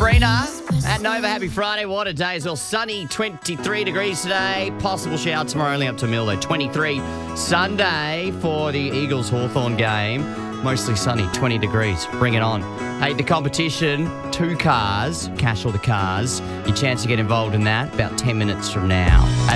Sabrina at Nova. Happy Friday. What a day as well. Sunny, 23 degrees today. Possible shower tomorrow, only up to Mill though. 23. Sunday for the Eagles Hawthorn game. Mostly sunny, 20 degrees. Bring it on. Hey, the competition, 2 cars, cash or the cars. Your chance to get involved in that about 10 minutes from now.